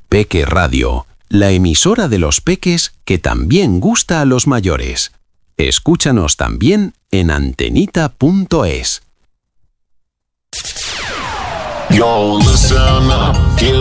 Peque Radio, la emisora de los peques que también gusta a los mayores. Escúchanos también en antenita.es. Yo, listen up.